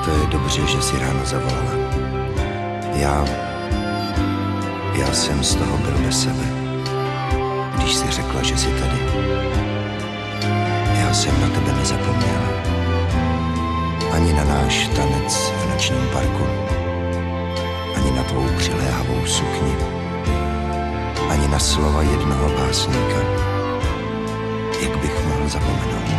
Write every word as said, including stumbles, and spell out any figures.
to je dobře, že si ráno zavolala. Já... Já jsem z toho byl bez sebe, když jsi řekla, že jsi tady. Já jsem na tebe nezapomněl. Ani na náš tanec v nočním parku. Ani na tvou přiléhavou sukni. Ani na slova jednoho básníka. Jak bych mohl zapomenout?